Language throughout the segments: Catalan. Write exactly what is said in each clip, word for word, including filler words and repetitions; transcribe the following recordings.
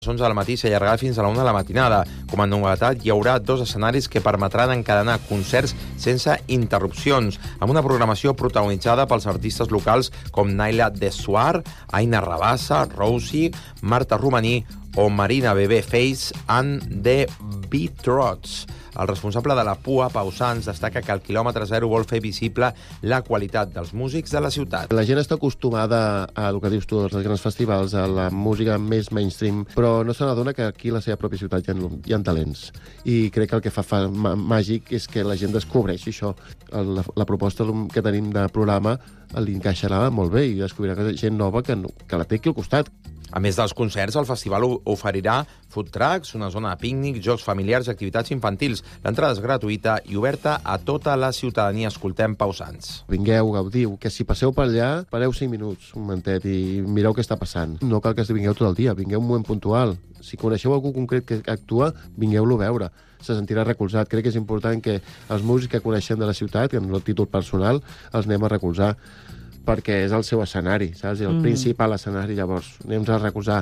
onze del matí s'allargarà fins a la una de la matinada. Com a novetat, hi haurà dos escenaris que permetran encadenar concerts sense interrupcions, amb una programació protagonitzada pels artistes locals com Naila Dessuar, Aina Rabassa, Rosie, Marta Romaní o Marina Bebé Face and the Beatrots. El responsable de la P U A, Pau Sans, destaca que el quilòmetre zero vol fer visible la qualitat dels músics de la ciutat. La gent està acostumada a el que dius tu, als grans festivals, a la música més mainstream, però no se n'adona que aquí a la seva pròpia ciutat hi ha, hi ha talents. I crec que el que fa, fa màgic és que la gent descobreixi això. La, la proposta que tenim de programa li encaixarà molt bé i descobrirà gent nova que, que la té aquí al costat. A més dels concerts, el festival oferirà food trucks, una zona de pícnic, jocs familiars i activitats infantils. L'entrada és gratuïta i oberta a tota la ciutadania. Escoltem Pau Sans. Vingueu, gaudiu, que si passeu per allà, pareu cinc minuts, un momentet, i mireu què està passant. No cal que vingueu tot el dia, vingueu un moment puntual. Si coneixeu algú concret que actua, vingueu-lo a veure. Se sentirà recolzat. Crec que és important que els músics que coneixem de la ciutat, en el títol personal, els anem a recolzar, perquè és el seu escenari, saps? I el mm. principal escenari, llavors, anem a recolzar.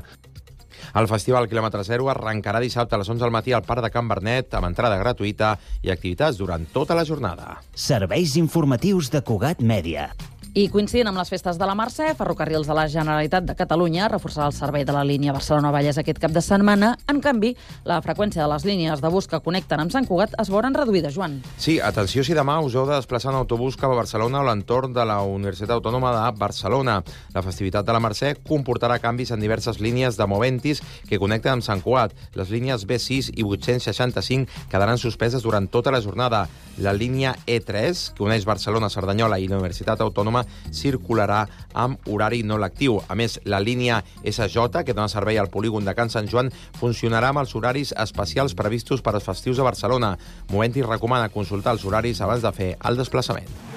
El Festival Quilòmetre Zero arrencarà dissabte a les onze del matí al Parc de Can Bernet, amb entrada gratuïta i activitats durant tota la jornada. Serveis informatius de Cugat Mèdia. I coincidint amb les festes de la Mercè, Ferrocarrils de la Generalitat de Catalunya reforçarà el servei de la línia Barcelona-Vallès aquest cap de setmana. En canvi, la freqüència de les línies de bus que connecten amb Sant Cugat es veuran reduïdes, Joan. Sí, atenció si demà us heu de desplaçar en autobús cap a Barcelona o l'entorn de la Universitat Autònoma de Barcelona. La festivitat de la Mercè comportarà canvis en diverses línies de Moventis que connecten amb Sant Cugat. Les línies B sis i vuit-cents seixanta-cinc quedaran suspeses durant tota la jornada. La línia E tres, que uneix Barcelona, Cerdanyola i la Universitat Autònoma, circularà amb horari no lectiu. A més, la línia S J, que dona servei al polígon de Can Sant Joan, funcionarà amb els horaris especials previstos per als festius de Barcelona. Moventis recomana consultar els horaris abans de fer el desplaçament.